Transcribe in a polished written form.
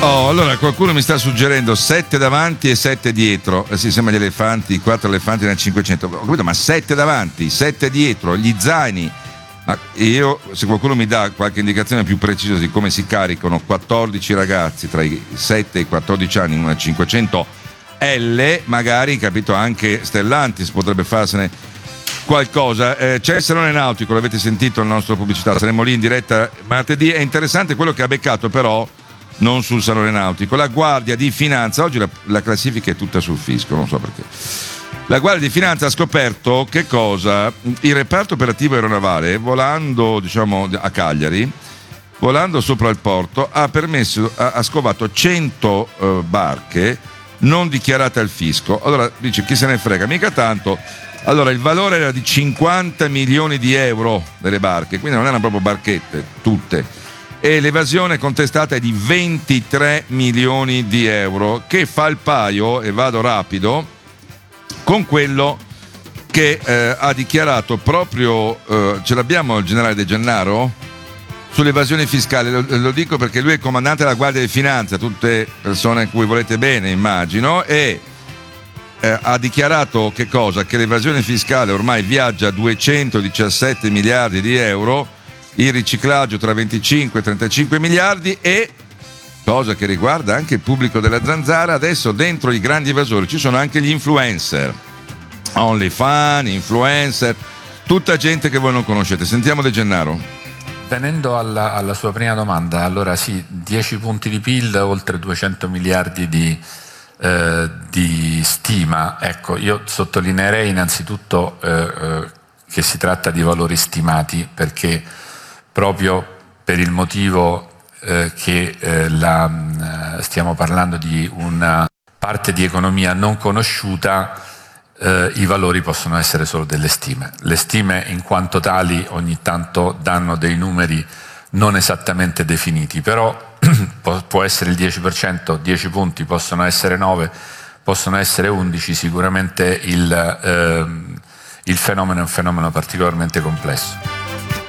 Oh, allora qualcuno mi sta suggerendo 7 davanti e 7 dietro. Si sembra gli elefanti, 4 elefanti nel 500. Ho capito, ma 7 davanti, 7 dietro, gli zaini. Ma io, se qualcuno mi dà qualche indicazione più precisa di come si caricano 14 ragazzi tra i 7 e i 14 anni in una 500L, magari, capito, anche Stellantis potrebbe farsene qualcosa. C'è il Salone Nautico, l'avete sentito nella nostra pubblicità, saremo lì in diretta martedì. È interessante quello che ha beccato, però non sul Salone Nautico, la Guardia di Finanza. Oggi la classifica è tutta sul fisco, non so perché. La Guardia di Finanza ha scoperto che cosa? Il reparto operativo aeronavale, volando, diciamo, a Cagliari, volando sopra il porto, ha scovato 100 barche non dichiarate al fisco. Allora dice, chi se ne frega, mica tanto. Allora il valore era di 50 milioni di euro delle barche, quindi non erano proprio barchette, tutte. E l'evasione contestata è di 23 milioni di euro, che fa il paio, e vado rapido, con quello che ha dichiarato proprio, ce l'abbiamo il generale De Gennaro, sull'evasione fiscale. Lo dico perché lui è il comandante della Guardia di Finanza, tutte persone a cui volete bene, immagino, e ha dichiarato che cosa? Che l'evasione fiscale ormai viaggia a 217 miliardi di euro, il riciclaggio tra 25 e 35 miliardi e, cosa che riguarda anche il pubblico della Zanzara, adesso dentro i grandi evasori ci sono anche gli influencer, OnlyFans, influencer, tutta gente che voi non conoscete. Sentiamo De Gennaro. Venendo alla sua prima domanda, allora sì, 10 punti di PIL, oltre 200 miliardi di stima. Ecco, io sottolineerei innanzitutto che si tratta di valori stimati, perché proprio per il motivo che stiamo parlando di una parte di economia non conosciuta, i valori possono essere solo delle stime. Le stime in quanto tali ogni tanto danno dei numeri non esattamente definiti, però può essere il 10%, 10 punti, possono essere 9, possono essere 11, sicuramente il fenomeno è un fenomeno particolarmente complesso.